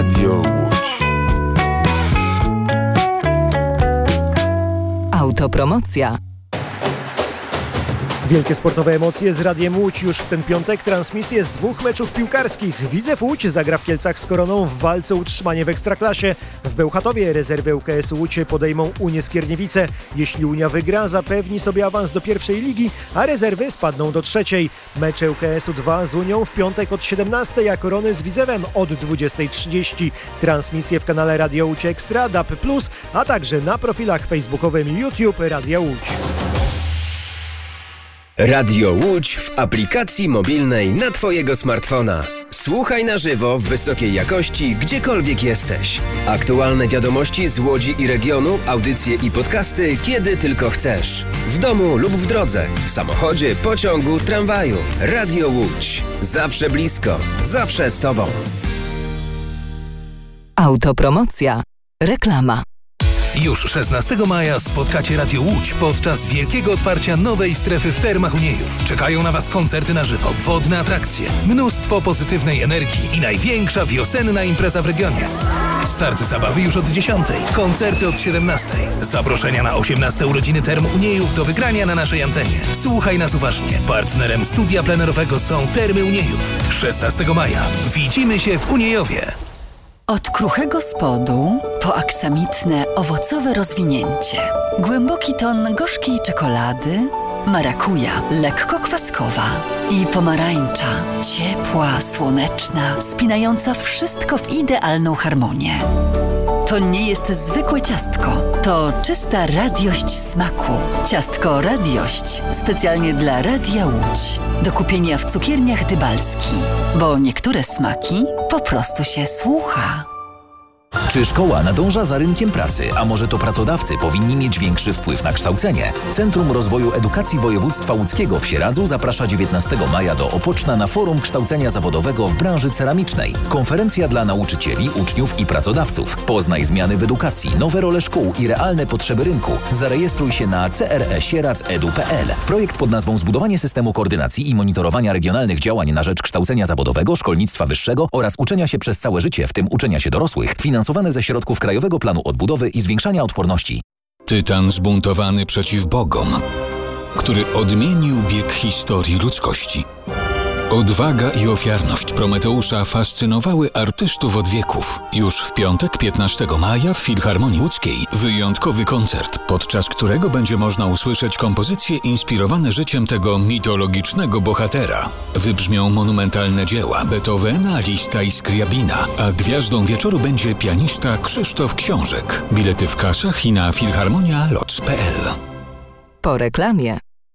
Radio Łódź. Autopromocja. Wielkie sportowe emocje z Radiem Łódź. Już w ten piątek transmisje z 2 meczów piłkarskich. Widzew Łódź zagra w Kielcach z Koroną w walce o utrzymanie w Ekstraklasie. W Bełchatowie rezerwy ŁKS Łódź podejmą Unię Skierniewice. Jeśli Unia wygra, zapewni sobie awans do pierwszej ligi, a rezerwy spadną do trzeciej. Mecze ŁKS-u 2 z Unią w piątek od 17, a Korony z Widzewem od 20:30. Transmisje w kanale Radio Łódź Ekstra, DAB+, a także na profilach facebookowym i YouTube Radia Łódź. Radio Łódź w aplikacji mobilnej na Twojego smartfona. Słuchaj na żywo w wysokiej jakości, gdziekolwiek jesteś. Aktualne wiadomości z Łodzi i regionu, audycje i podcasty, kiedy tylko chcesz. W domu lub w drodze, w samochodzie, pociągu, tramwaju. Radio Łódź. Zawsze blisko, zawsze z Tobą. Autopromocja. Reklama. Już 16 maja spotkacie Radio Łódź podczas wielkiego otwarcia nowej strefy w Termach Uniejów. Czekają na Was koncerty na żywo, wodne atrakcje, mnóstwo pozytywnej energii i największa wiosenna impreza w regionie. Start zabawy już od 10, koncerty od 17. Zaproszenia na 18 urodziny Term Uniejów do wygrania na naszej antenie. Słuchaj nas uważnie. Partnerem studia plenerowego są Termy Uniejów. 16 maja. Widzimy się w Uniejowie. Od kruchego spodu po aksamitne, owocowe rozwinięcie. Głęboki ton gorzkiej czekolady, marakuja lekko kwaskowa i pomarańcza ciepła, słoneczna, spinająca wszystko w idealną harmonię. To nie jest zwykłe ciastko, to czysta radiość smaku. Ciastko Radiość specjalnie dla Radia Łódź. Do kupienia w cukierniach Dybalski, bo niektóre smaki po prostu się słucha. Czy szkoła nadąża za rynkiem pracy, a może to pracodawcy powinni mieć większy wpływ na kształcenie? Centrum Rozwoju Edukacji Województwa Łódzkiego w Sieradzu zaprasza 19 maja do Opoczna na Forum Kształcenia Zawodowego w branży ceramicznej. Konferencja dla nauczycieli, uczniów i pracodawców. Poznaj zmiany w edukacji, nowe role szkół i realne potrzeby rynku. Zarejestruj się na cresieradz.edu.pl. Projekt pod nazwą Zbudowanie systemu koordynacji i monitorowania regionalnych działań na rzecz kształcenia zawodowego, szkolnictwa wyższego oraz uczenia się przez całe życie, w tym uczenia się dorosłych, finansowane ze środków Krajowego Planu Odbudowy i Zwiększania Odporności. Tytan zbuntowany przeciw bogom, który odmienił bieg historii ludzkości. Odwaga i ofiarność Prometeusza fascynowały artystów od wieków. Już w piątek, 15 maja w Filharmonii Łódzkiej wyjątkowy koncert, podczas którego będzie można usłyszeć kompozycje inspirowane życiem tego mitologicznego bohatera. Wybrzmią monumentalne dzieła Beethovena, Lista i Skriabina, a gwiazdą wieczoru będzie pianista Krzysztof Książek. Bilety w kasach i na filharmonia.loc.pl. Po reklamie.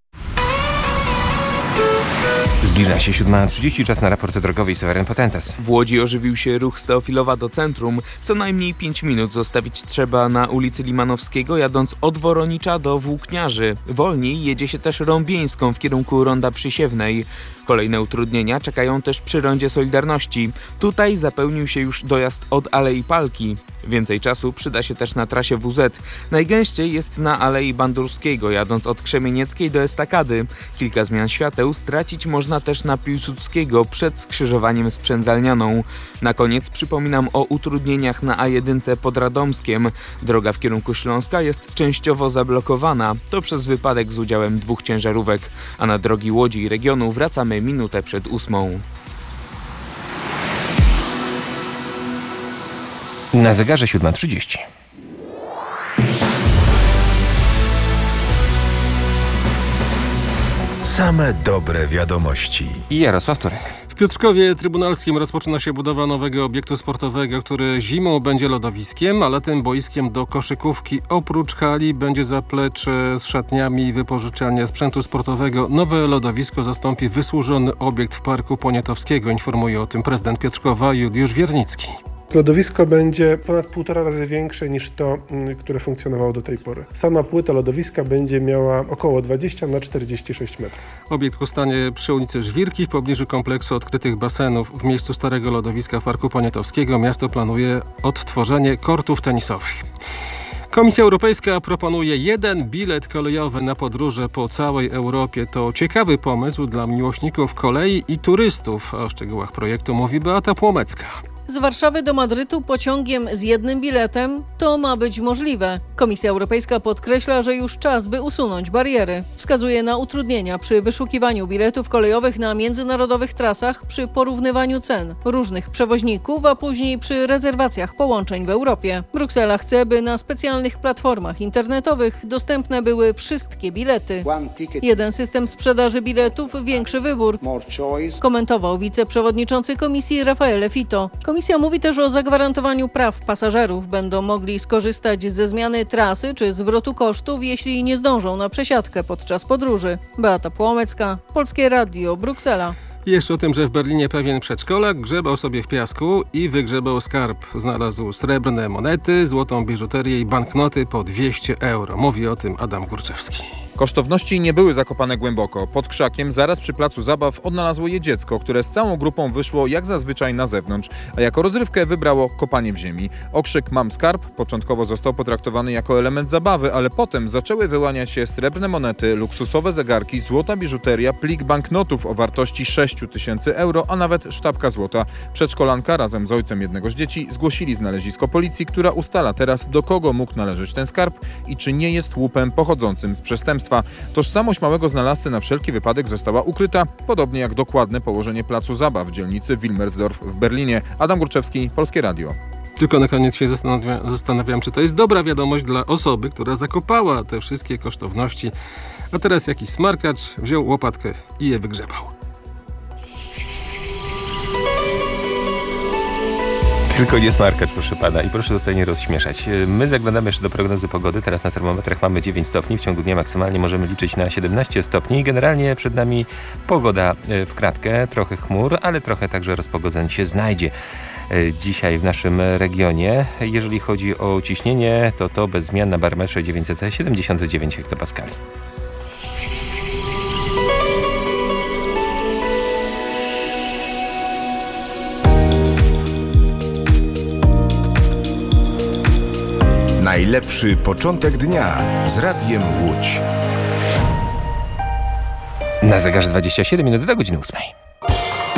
Zbliża się 7:30, czas na raport drogowy Seweryn Potentes. W Łodzi ożywił się ruch z Teofilowa do centrum. Co najmniej 5 minut zostawić trzeba na ulicy Limanowskiego, jadąc od Woronicza do Włókniarzy. Wolniej jedzie się też Rąbieńską w kierunku Ronda Przysiewnej. Kolejne utrudnienia czekają też przy Rondzie Solidarności. Tutaj zapełnił się już dojazd od Alei Palki. Więcej czasu przyda się też na trasie WZ. Najgęściej jest na Alei Bandurskiego, jadąc od Krzemienieckiej do Estakady. Kilka zmian świateł stracić można też na Piłsudskiego przed skrzyżowaniem z Przędzalnianą. Na koniec przypominam o utrudnieniach na A1 pod Radomskiem. Droga w kierunku Śląska jest częściowo zablokowana. To przez wypadek z udziałem 2 ciężarówek. A na drogi Łodzi i regionu wracamy minutę przed 8. Na zegarze 7:30. Same dobre wiadomości. I Jarosław Turek. W Piotrkowie Trybunalskim rozpoczyna się budowa nowego obiektu sportowego, który zimą będzie lodowiskiem, a latem boiskiem do koszykówki. Oprócz hali będzie zaplecze z szatniami i wypożyczalnia sprzętu sportowego. Nowe lodowisko zastąpi wysłużony obiekt w Parku Poniatowskiego. Informuje o tym prezydent Piotrkowa Juliusz Wiernicki. Lodowisko będzie ponad 1,5 razy większe niż to, które funkcjonowało do tej pory. Sama płyta lodowiska będzie miała około 20 na 46 metrów. Obiekt powstanie przy ulicy Żwirki w pobliżu kompleksu odkrytych basenów. W miejscu starego lodowiska w Parku Poniatowskiego miasto planuje odtworzenie kortów tenisowych. Komisja Europejska proponuje 1 bilet kolejowy na podróże po całej Europie. To ciekawy pomysł dla miłośników kolei i turystów. O szczegółach projektu mówi Beata Płomecka. Z Warszawy do Madrytu pociągiem z jednym biletem to ma być możliwe. Komisja Europejska podkreśla, że już czas, by usunąć bariery. Wskazuje na utrudnienia przy wyszukiwaniu biletów kolejowych na międzynarodowych trasach, przy porównywaniu cen różnych przewoźników, a później przy rezerwacjach połączeń w Europie. Bruksela chce, by na specjalnych platformach internetowych dostępne były wszystkie bilety. Jeden system sprzedaży biletów, większy wybór, komentował wiceprzewodniczący Komisji Raffaele Fitto. Komisja mówi też o zagwarantowaniu praw pasażerów. Będą mogli skorzystać ze zmiany trasy czy zwrotu kosztów, jeśli nie zdążą na przesiadkę podczas podróży. Beata Płomecka, Polskie Radio, Bruksela. Jeszcze o tym, że w Berlinie pewien przedszkolak grzebał sobie w piasku i wygrzebał skarb. Znalazł srebrne monety, złotą biżuterię i banknoty po 200 euro. Mówi o tym Adam Górczewski. Kosztowności nie były zakopane głęboko. Pod krzakiem, zaraz przy placu zabaw, odnalazło je dziecko, które z całą grupą wyszło jak zazwyczaj na zewnątrz, a jako rozrywkę wybrało kopanie w ziemi. Okrzyk "mam skarb" początkowo został potraktowany jako element zabawy, ale potem zaczęły wyłaniać się srebrne monety, luksusowe zegarki, złota biżuteria, plik banknotów o wartości 6 000 euro, a nawet sztabka złota. Przedszkolanka razem z ojcem jednego z dzieci zgłosili znalezisko policji, która ustala teraz, do kogo mógł należeć ten skarb i czy nie jest łupem pochodzącym z przestępstwa. Tożsamość małego znalazcy na wszelki wypadek została ukryta, podobnie jak dokładne położenie placu zabaw w dzielnicy Wilmersdorf w Berlinie. Adam Górczewski, Polskie Radio. Tylko na koniec się zastanawiam, czy to jest dobra wiadomość dla osoby, która zakopała te wszystkie kosztowności. A teraz jakiś smarkacz wziął łopatkę i je wygrzebał. Tylko nie smarkacz, proszę pana, i proszę tutaj nie rozśmieszać. My zaglądamy jeszcze do prognozy pogody. Teraz na termometrach mamy 9 stopni. W ciągu dnia maksymalnie możemy liczyć na 17 stopni. Generalnie przed nami pogoda w kratkę, trochę chmur, ale trochę także rozpogodzeń się znajdzie dzisiaj w naszym regionie. Jeżeli chodzi o ciśnienie, to bez zmian na barometrze 979 hektopaskali. Najlepszy początek dnia z Radiem Łódź. Na zegarze 27 minut do godziny 8.